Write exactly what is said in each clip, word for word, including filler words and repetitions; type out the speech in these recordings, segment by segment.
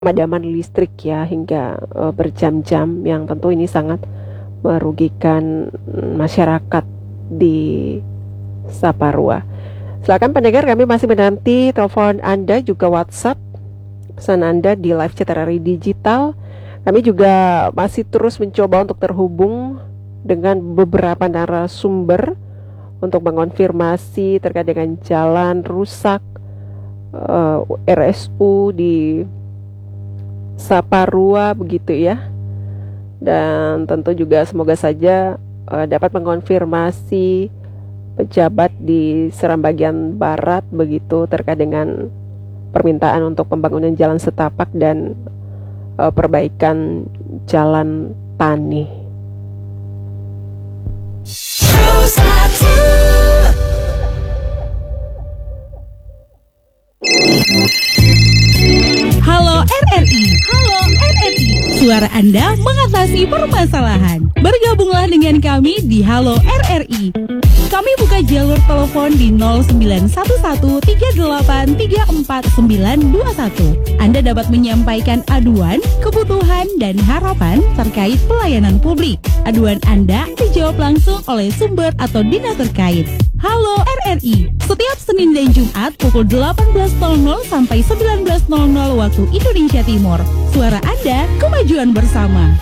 pemadaman listrik ya hingga uh, berjam-jam, yang tentu ini sangat merugikan masyarakat di Saparua. Silakan pendengar, kami masih menanti telepon Anda, juga WhatsApp pesan Anda di live chat R R I Digital. Kami juga masih terus mencoba untuk terhubung dengan beberapa narasumber untuk mengonfirmasi terkait dengan jalan rusak uh, R S U di Saparua begitu ya. Dan tentu juga semoga saja uh, dapat mengonfirmasi pejabat di Seram bagian barat begitu terkait dengan permintaan untuk pembangunan jalan setapak dan uh, perbaikan jalan tani. Halo R R I, halo R R I. Suara Anda mengatasi permasalahan. Bergabunglah dengan kami di Halo R R I. Kami buka jalur telepon di nol sembilan satu satu tiga delapan tiga empat sembilan dua satu. Anda dapat menyampaikan aduan, kebutuhan, dan harapan terkait pelayanan publik. Aduan Anda dijawab langsung oleh sumber atau dinas terkait. Halo R R I, setiap Senin dan Jumat pukul delapan belas nol nol sampai sembilan belas nol nol waktu Indonesia Timur. Suara Anda, kemajuan bersama.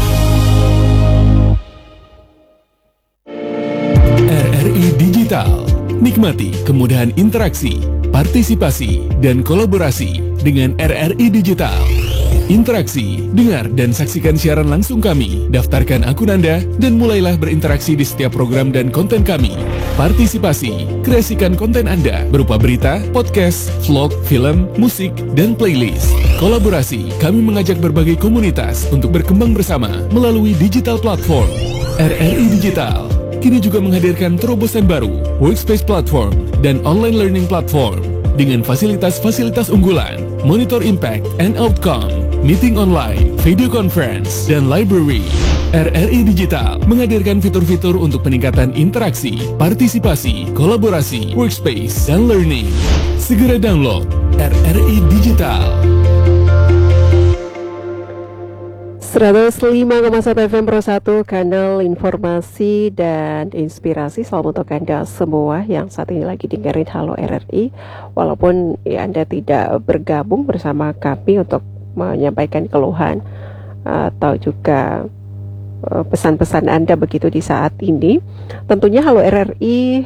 R R I Digital. Nikmati kemudahan interaksi, partisipasi, dan kolaborasi dengan R R I Digital. Interaksi, dengar dan saksikan siaran langsung kami, daftarkan akun Anda, dan mulailah berinteraksi di setiap program dan konten kami. Partisipasi, kreasikan konten Anda berupa berita, podcast, vlog, film, musik, dan playlist. Kolaborasi, kami mengajak berbagai komunitas untuk berkembang bersama melalui digital platform. R R I Digital kini juga menghadirkan terobosan baru, workspace platform, dan online learning platform dengan fasilitas-fasilitas unggulan, monitor impact and outcome, meeting online, video conference, dan library. R R I Digital menghadirkan fitur-fitur untuk peningkatan interaksi, partisipasi, kolaborasi, workspace, dan learning. Segera download R R I Digital. seratus lima koma satu F M Pro satu, kanal informasi dan inspirasi. Salam untuk Anda semua yang saat ini lagi dengerin Halo R R I. Walaupun ya, Anda tidak bergabung bersama kami untuk menyampaikan keluhan atau juga uh, pesan-pesan Anda begitu di saat ini. Tentunya Halo R R I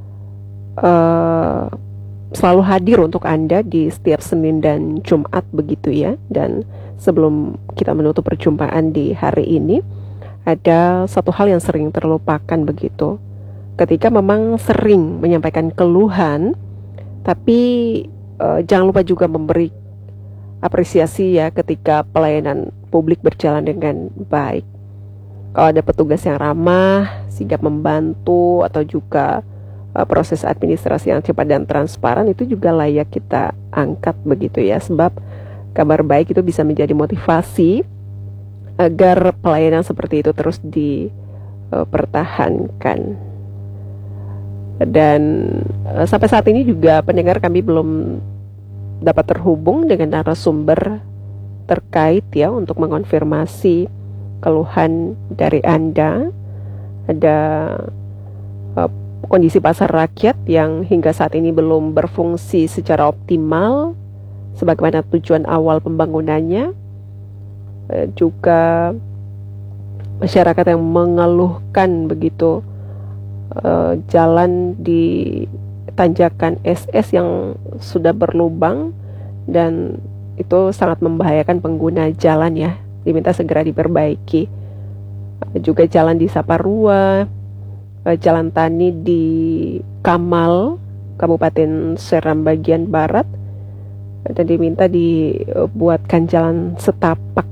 uh, selalu hadir untuk Anda di setiap Senin dan Jumat begitu ya. Dan sebelum kita menutup perjumpaan di hari ini, ada satu hal yang sering terlupakan begitu. Ketika memang sering menyampaikan keluhan, tapi uh, jangan lupa juga memberi apresiasi ya ketika pelayanan publik berjalan dengan baik. Kalau ada petugas yang ramah, sigap membantu, atau juga uh, proses administrasi yang cepat dan transparan, itu juga layak kita angkat begitu ya. Sebab kabar baik itu bisa menjadi motivasi agar pelayanan seperti itu terus dipertahankan. Dan uh, sampai saat ini juga pendengar, kami belum dapat terhubung dengan narasumber terkait ya untuk mengonfirmasi keluhan dari Anda. Ada uh, kondisi pasar rakyat yang hingga saat ini belum berfungsi secara optimal sebagaimana tujuan awal pembangunannya. uh, Juga masyarakat yang mengeluhkan begitu uh, jalan di tanjakan S S yang sudah berlubang dan itu sangat membahayakan pengguna jalan ya, diminta segera diperbaiki. Juga jalan di Saparua, jalan tani di Kamal, Kabupaten Seram bagian barat, dan diminta dibuatkan jalan setapak.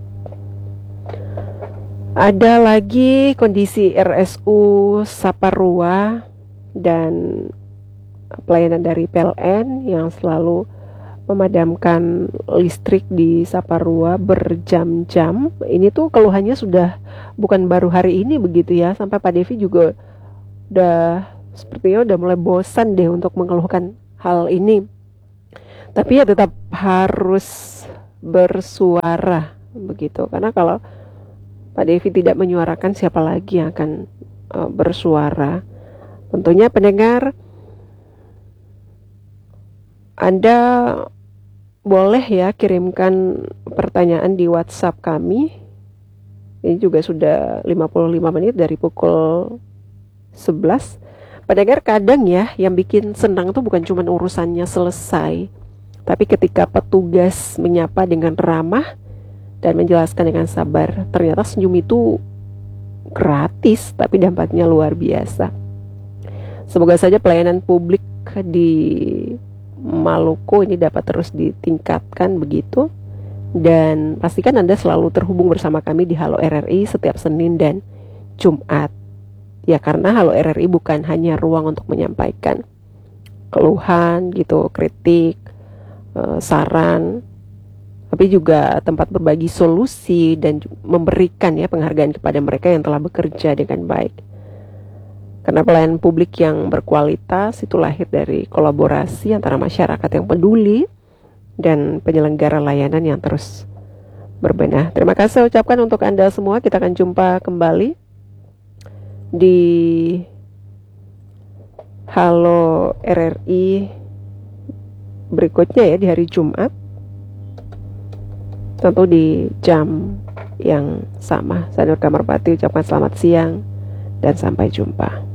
Ada lagi kondisi R S U Saparua dan pelayanan dari P L N yang selalu memadamkan listrik di Saparua berjam-jam. Ini tuh keluhannya sudah bukan baru hari ini begitu ya. Sampai Pak Devi juga udah sepertinya udah mulai bosan deh untuk mengeluhkan hal ini. Tapi ya tetap harus bersuara begitu. Karena kalau Pak Devi tidak menyuarakan, siapa lagi yang akan uh, bersuara? Tentunya pendengar, Anda boleh ya kirimkan pertanyaan di WhatsApp kami. Ini juga sudah lima puluh lima menit dari pukul sebelas. Pendengar, kadang ya yang bikin senang tuh bukan cuma urusannya selesai, tapi ketika petugas menyapa dengan ramah dan menjelaskan dengan sabar. Ternyata senyum itu gratis, tapi dampaknya luar biasa. Semoga saja pelayanan publik di Maluku ini dapat terus ditingkatkan begitu. Dan pastikan Anda selalu terhubung bersama kami di Halo R R I setiap Senin dan Jumat. Ya, karena Halo R R I bukan hanya ruang untuk menyampaikan keluhan gitu, kritik, saran, tapi juga tempat berbagi solusi dan memberikan ya penghargaan kepada mereka yang telah bekerja dengan baik. Karena pelayanan publik yang berkualitas itu lahir dari kolaborasi antara masyarakat yang peduli dan penyelenggara layanan yang terus berbenah. Terima kasih saya ucapkan untuk Anda semua. Kita akan jumpa kembali di Halo R R I berikutnya ya, di hari Jumat, tentu di jam yang sama. Saya Nur Kamarpati ucapkan selamat siang dan sampai jumpa.